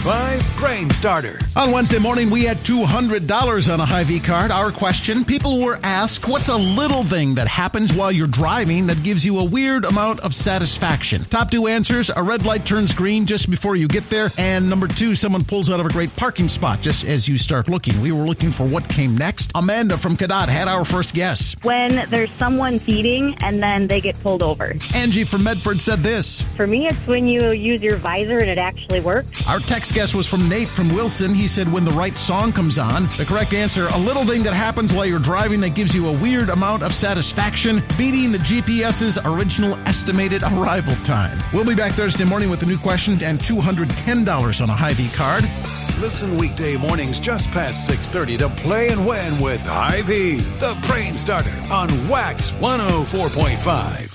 104.5 Brain Starter. On Wednesday morning, we had $200 on a Hy-Vee card. Our question, people were asked, what's a little thing that happens while you're driving that gives you a weird amount of satisfaction? Top two answers, a red light turns green just before you get there. And number two, someone pulls out of a great parking spot just as you start looking. We were looking for what came next. Amanda from Cadott had our first guess. When there's someone feeding and then they get pulled over. Angie from Medford said this. For me, it's when you use your visor and it actually works. Our text guess was from Nate from Wilson. He said when the right song comes on. The correct answer, a little thing that happens while you're driving that gives you a weird amount of satisfaction, beating the GPS's original estimated arrival time. We'll be back Thursday morning with a new question and $210 on a Hy-Vee card. Listen weekday mornings just past 6:30 to Play and Win with Hy-Vee, the Brain Starter on Wax 104.5.